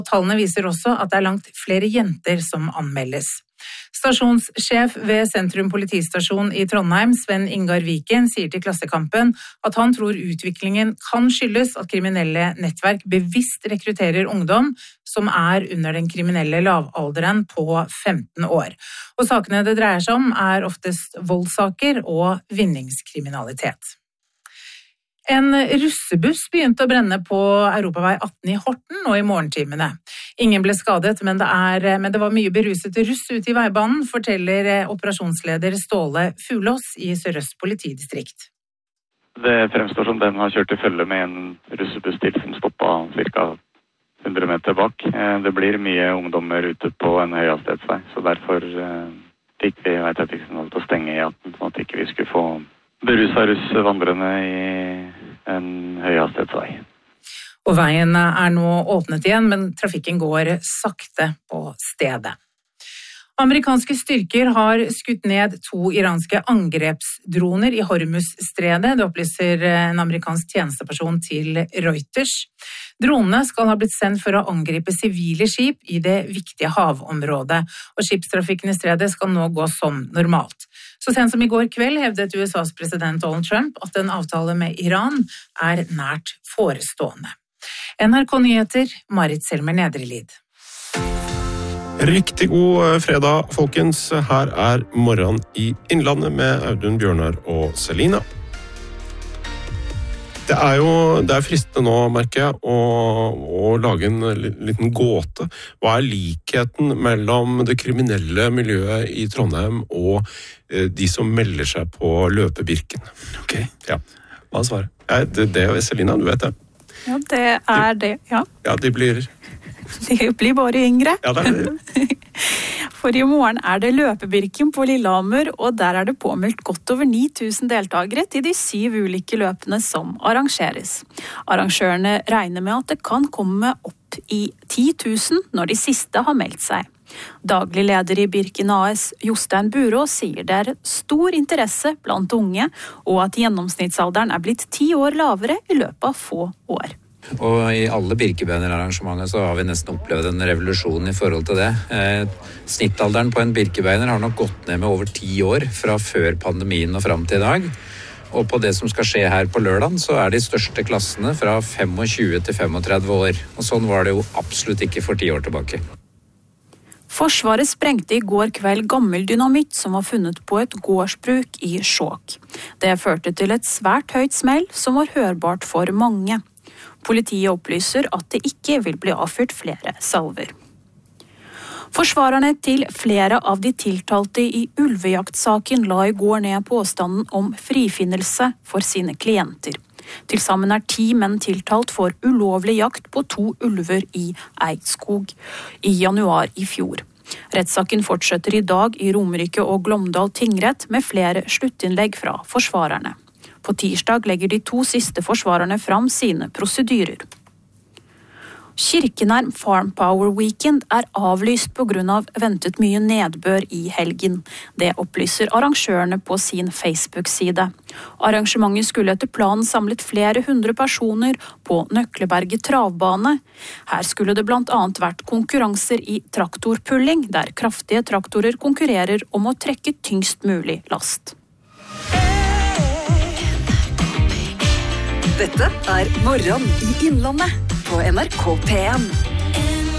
Tallene viser også at det langt flere jenter som anmeldes. Stasjonssjef ved Sentrum politistasjon i Trondheim, Sven Ingar Viken, sier til Klassekampen at han tror utviklingen kan skyldes at kriminelle nettverk bevisst rekrutterer ungdom som under den kriminelle lavalderen på 15 år. Og sakene det dreier seg om oftest voldssaker og vinningskriminalitet. En russebuss begynte å brenne på Europavei 18 i Horten nå i morgentimene. Ingen ble skadet, men det var mye berusete russ ute i veibanen, forteller operasjonsleder Ståle Fulås i Sør-Øst politidistrikt. Det fremstår som den har kjørt i følge med en russebuss til som stoppet ca. 100 meter bak. Det blir mye ungdommer ute på en høyhastighetsvei, så derfor fikk vi veitrafikksignal til å stenge i 18, sånn at ikke vi skulle få beruset russ vandrende i en høyhastighetsvei. Og veien nå åpnet igjen, men trafikken går sakte på stedet. Amerikanske styrker har skutt ned 2 iranske angrepsdroner i Hormuzstredet, det opplyser en amerikansk tjenesteperson til Reuters. Dronene skal ha blitt sendt for å angripe sivile skip i det viktige havområdet, og skipstrafikken i stredet skal nå gå som normalt. Så sent som i går kveld hevdet USAs president Donald Trump at en avtale med Iran nært forestående. NRK Nyheter, Marit Selmer Nedrelid. Riktig god fredag, folkens. Her morgen i Innlandet med Audun, Bjørnar og Selina. Det er fristende nå, merker jeg, å lage en liten gåte. Hva likheten mellom det kriminelle miljøet i Trondheim og de som melder seg på løpebirken? Ok, ja. Hva svarer? Ja, det Selina, du vet det. Ja, det det, ja. Ja, de blir bare yngre. Ja, det det. For i morgen det løpebirken på Lillehammer, og der det påmeldt godt over 9000 deltagere til de 7 ulike løpene som arrangeres. Arrangørene regner med at det kan komme opp i 10 000 når de siste har meldt seg. Daglig leder i Birken AS, Jostein Burås, sier det stor interesse blant unge, og at gjennomsnittsalderen blitt 10 år lavere i løpet av få år. Og i alle birkebeinerarrangementer så har vi nesten opplevd en revolusjon i forhold til det. Snittalderen på en birkebeiner har nok gått ned med over 10 år fra før pandemien og frem til i dag. Og på det som skal skje her på lørdagen så de største klassene fra 25 til 35 år. Og sånn var det jo absolutt ikke for 10 år tilbake. Forsvaret sprengte i går kveld gammel dynamitt som var funnet på et gårdsbruk i Skjåk. Det førte til et svært høyt smell som var hørbart for mange. Politiet opplyser at det ikke vil bli avfyrt flere salver. Forsvarerne til flere av de tiltalte i ulvejaktsaken la i går ned påstanden om frifinnelse for sine klienter. Til sammen 10 menn tiltalt for ulovlig jakt på 2 ulver i Eidskog i januar i fjor. Rettssaken fortsetter i dag i Romerike og Glåmdal tingrett med flere sluttinnlegg fra forsvarerne. På tirsdag legger de 2 siste forsvarerne fram sine prosedyrer. Kirkenærm Farm Power Weekend avlyst på grunn av ventet mye nedbør i helgen. Det opplyser arrangørene på sin Facebook-side. Arrangementet skulle etter planen samlet flere 100 personer på Nøkleberget travbane. Her skulle det blant annet vært konkurranser i traktorpulling, der kraftige traktorer konkurrerer om å trekke tyngst mulig last. Dette Morgen i Innlandet på NRK P1.